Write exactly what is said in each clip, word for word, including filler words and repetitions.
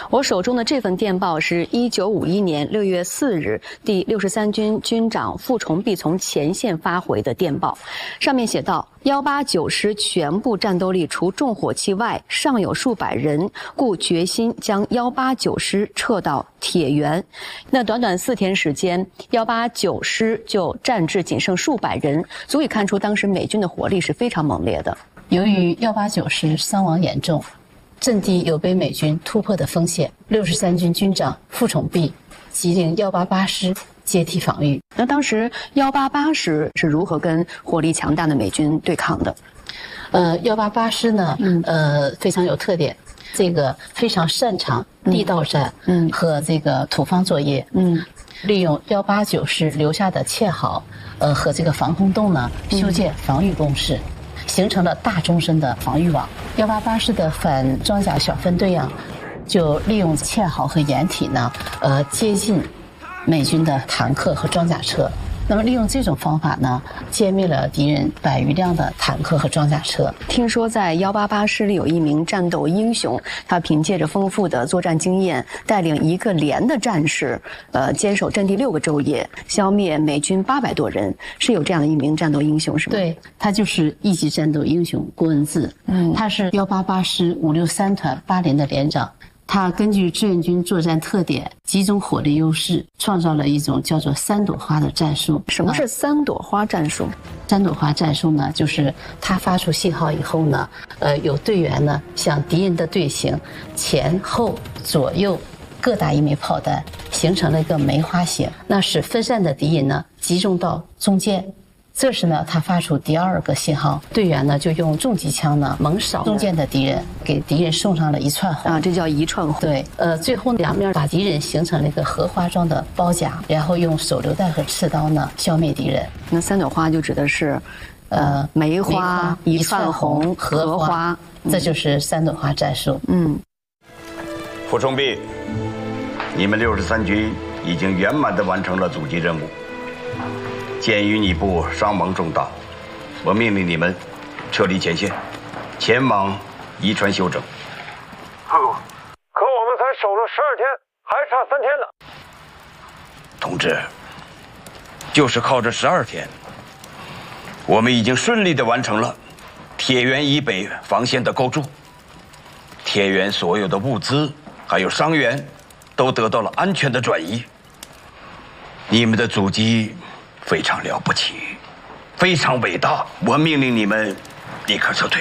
我手中的这份电报是一九五一年六月四日第六十三军军长傅崇碧从前线发回的电报，上面写道：幺八九师全部战斗力除重火器外尚有数百人，故决心将幺八九师撤到铁原。那短短四天时间，幺八九师就战至仅剩数百人，足以看出当时美军的火力是非常猛烈的。 由于幺八九师伤亡严重，阵地有被美军突破的风险，六十三军军长傅崇碧急令幺八八师接替防御。 那当时幺八八师是如何跟火力强大的美军对抗的？ 呃，幺八八师呢，嗯、呃，非常有特点，这个非常擅长地道战，嗯，和这个土方作业，嗯，利用幺八九师留下的堑壕，呃，和这个防空洞呢，修建防御工事。嗯，形成了大纵深的防御网。幺八八师的反装甲小分队啊，就利用堑壕和掩体呢，呃，接近美军的坦克和装甲车。那么利用这种方法呢，歼灭了敌人百余辆的坦克和装甲车。 听说在幺八八师里有一名战斗英雄，他凭借着丰富的作战经验，带领一个连的战士，呃，坚守阵地六个昼夜，消灭美军八百多人，是有这样的一名战斗英雄，是吗？ 对，他就是一级战斗英雄郭文字。嗯，他是幺八八师五六三团八连的连长。他根据志愿军作战特点，集中火力优势，创造了一种叫做三朵花的战术。 什么是三朵花战术？ 三朵花战术呢，就是他发出信号以后呢，呃，有队员呢向敌人的队形前后左右各打一枚炮弹，形成了一个梅花形，那使分散的敌人呢集中到中间。这时呢，他发出第二个信号，队员呢就用重机枪呢猛扫中间的敌人，给敌人送上了一串红。 啊，这叫一串红。 对，呃，最后两面把敌人形成了一个荷花状的包夹，然后用手榴弹和刺刀呢消灭敌人。 那三朵花就指的是，呃，梅花、梅花一串红、荷花， 这就是三朵花战术。 嗯。 傅崇碧，你们六十三军已经圆满地完成了阻击任务。鉴于你部伤亡重大，我命令你们撤离前线，前往宜川休整。 报告，可我们才守了十二天，还差三天呢。 同志，就是靠这十二天，我们已经顺利地完成了铁原以北防线的构筑。铁原所有的物资还有伤员都得到了安全的转移。你们的阻击非常了不起，非常伟大，我命令你们立刻撤退。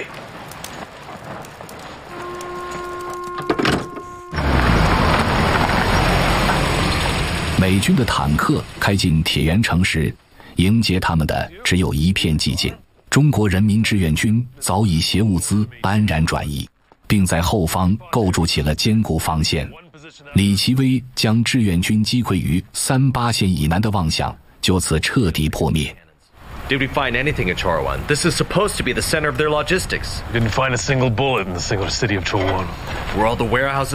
美军的坦克开进铁原城时，迎接他们的只有一片寂静。中国人民志愿军早已携物资安然转移，并在后方构筑起了坚固防线。李奇微将志愿军击溃于三八线以南的妄想就此彻底破灭。 Did we find anything at Chorwan? This is supposed to be the center of their logistics. We didn't find a single bullet in the single city of Chorwan. Were all the warehouses